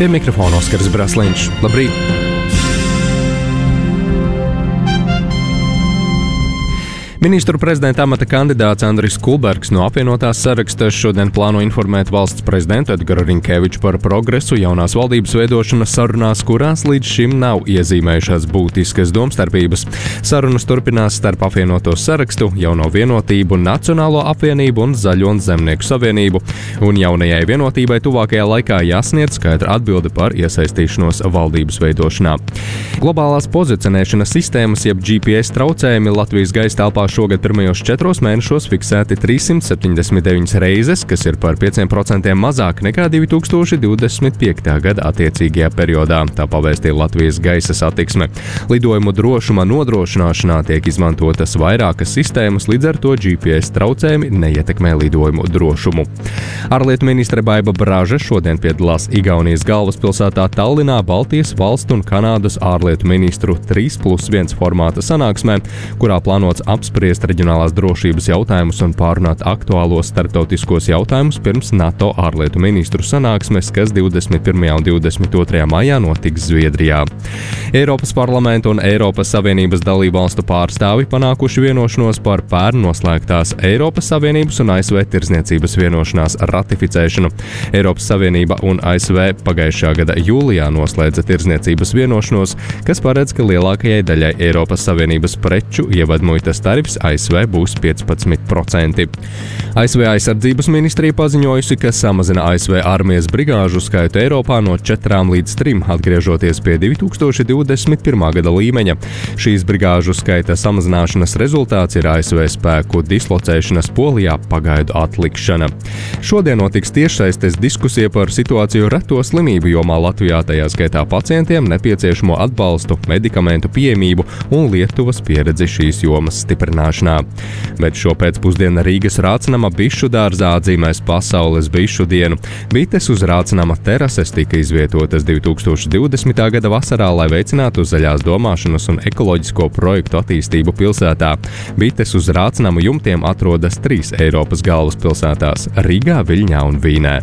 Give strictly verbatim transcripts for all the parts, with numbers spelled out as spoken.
Pie mikrofona Oskars Brasliņš. Labrīt! Ministru prezidenta amata kandidāts Andris Kulbergs no apvienotās saraksta šodien plāno informēt valsts prezidentu Edgaru Rinkeviču par progresu jaunās valdības veidošanas sarunās, kurās līdz šim nav iezīmējušās būtiskas domstarpības. Sarunas turpinās starp apvienoto sarakstu, Jauno vienotību, Nacionālo apvienību un Zaļo un Zemnieku savienību. Un jaunajai vienotībai tuvākajā laikā jāsniedz skaidra atbilde par iesaistīšanos valdības veidošanā. Globālās pozicionēšanas sistēmas, jeb G P S traucējumi Latvijas gaisa telpā šogad pirmajos četros mēnešos fiksēti trīssimt septiņdesmit deviņas reizes, kas ir par pieciem procentiem mazāk nekā divi tūkstoši divdesmit piektajā gada attiecīgajā periodā, tā pavēstīja Latvijas gaisa satiksme. Lidojumu drošuma nodrošināšanā tiek izmantotas vairākas sistēmas, līdz ar to G P S traucējumi neietekmē lidojumu drošumu. Ārlietu ministre Baiba Braža šodien piedalās Igaunijas galvaspilsētā Tallinā Baltijas valstu un Kanādas ārlietu ministru trīs plus viens formāta sanāksmē, kurā plānots apspriest reģionālās drošības jautājumus un pārunāt aktuālos starptautiskos jautājumus pirms NATO ārlietu ministru sanāksmes, kas divdesmit pirmajā un divdesmit otrajā maijā notiks Zviedrijā. Eiropas parlamenta un Eiropas Savienības dalībvalstu pārstāvi panākuši vienošanos par pērn noslēgtās Eiropas Savienības un A S V tirdzniecības vienošanās ratificēšanu. Eiropas Savienība un A S V pagājušā gada jūlijā noslēdza tirdzniecības vienošanos, kas paredz, ka lielākajai daļai Eiropas Savienības preču ievadmuitas tarifs A S V būs piecpadsmit procenti. A S V aizsardzības ministrija paziņojusi, ka samazina A S V armijas brigāžu skaitu Eiropā no četrām līdz trim, atgriežoties pie divi tūkstoši divdesmit pirmā gada līmeņa. Šīs brigāžu skaita samazināšanas rezultāts ir A S V spēku dislocēšanas Polijā pagaidu atlikšana. Šodien notiks tiešsaistes diskusija par situāciju reto slimību jomā Latvijā, tajā skaitā pacientiem nepieciešamo atbalstu, medikamentu pieejamību un Lietuvas pieredzi šīs jomas stiprināšanā. Bet šo pēcpusdienu Rīgas Rācinama bišu dārzā atzīmēs Pasaules bišu dienu. Bites uz Rācinama terases tika izvietotas divi tūkstoši divdesmitā gada vasarā, lai veicinātu zaļās domāšanas un ekoloģisko projektu attīstību pilsētā. Bites uz Rācinamu jumtiem atrodas trīs Eiropas galvaspilsētās – Rīgā, Viļņā un Vīnē.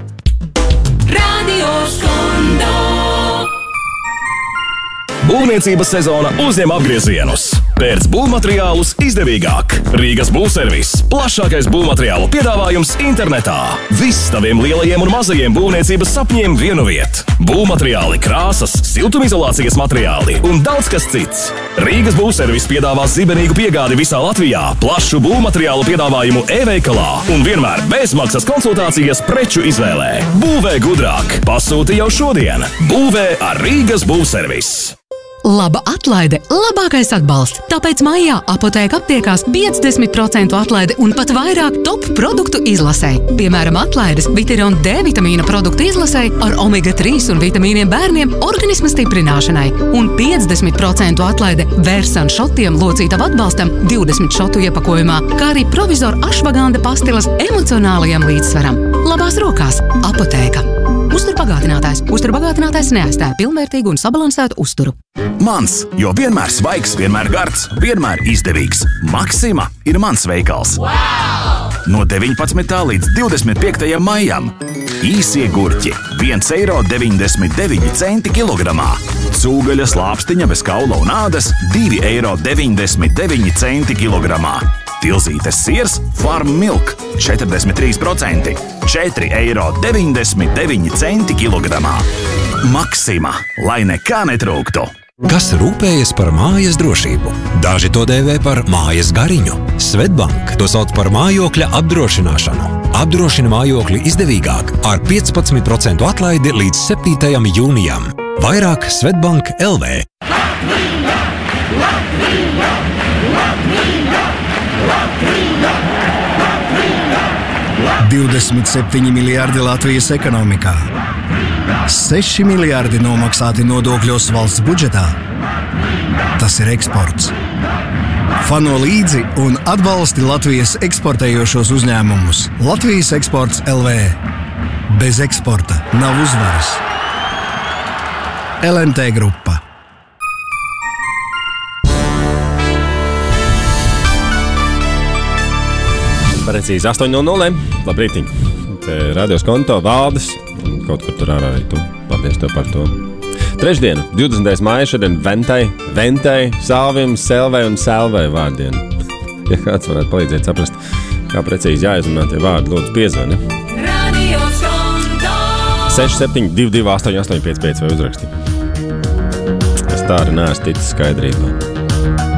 Būvniecības sezona uzņem apgriezienus. Pērc būvmateriālus izdevīgāk. Rīgas būvservis – plašākais būvmateriālu piedāvājums internetā. Viss taviem lielajiem un mazajiem būvniecības sapņiem vienu viet. Būvmateriāli, krāsas, siltumizolācijas materiāli un daudz kas cits. Rīgas būvservis piedāvā zibenīgu piegādi visā Latvijā, plašu būvmateriālu piedāvājumu e-veikalā un vienmēr bezmaksas konsultācijas preču izvēlē. Būvē gudrāk. Pasūti jau šodien. Būvē ar Rīgas būvservis. Laba atlaide – labākais atbalsts. Tāpēc maijā Apotēka aptiekās piecdesmit procentu atlaide un pat vairāk top produktu izlasē. Piemēram, atlaides Vitiron D vitamīna produktu izlasē ar omega trīs un vitamīniem bērniem organisma stiprināšanai. Un piecdesmit procentu atlaide Vērsan šotiem locītavu atbalstam divdesmit šotu iepakojumā, kā arī provizora ašvaganda pastilas emocionālajam līdzsvaram. Labās rokās – Apotēka. Uzturbagātinātājs. Uzturbagātinātājs neaizstāja pilnvērtīgu un sabalansētu uzturu. Mans, jo vienmēr svaigs, vienmēr gards, vienmēr izdevīgs. Maxima ir mans veikals. Wow! No deviņpadsmitā līdz divdesmit piektajam maijam. Īsie gurķi – viens eiro deviņdesmit deviņi centi kilogramā. Cūgaļa slāpstiņa bez kaula un ādas – divi eiro deviņdesmit deviņi centi kilogramā. Tilzītes siers Farm Milk – četrdesmit trīs procenti – četri eiro deviņdesmit deviņi centi kilogramā. Maxima, lai nekā netrūktu. Kas rūpējas par mājas drošību? Daži to dēvē par mājas gariņu. Svetbank to sauc par mājokļa apdrošināšanu. Apdrošina mājokli izdevīgāk ar piecpadsmit procentu atlaidi līdz septītajam jūnijam. Vairāk Svetbank L V. Latvija! Latvija! Latvija! Latvija! Latvija! divdesmit septiņi miljardi Latvijas ekonomikā. seši miljardi nomaksāti nodokļos valsts budžetā. Tas ir eksports. Fano līdzi un atbalsti Latvijas eksportējošos uzņēmumus. Latvijas eksports L V. Bez eksporta nav uzvaras. L M T grupa. Precīzi astoņi nulle nulle. Labrīt! Radios konto valdes. kaut kur tur ārā arī tu. Paldies tev par to. Trešdienu, divdesmitais maija, šodien Ventai, Ventai, Salvim, Selvai un Selvai vārdienu. Ja kāds varētu palīdzēt saprast, kā precīzi jāizrunā tie vārdi, lūdzu piezvani. seši septiņi divi divi astoņi astoņi pieci pieci vai uzraksti. Es tā arī neesmu ticis skaidrībā.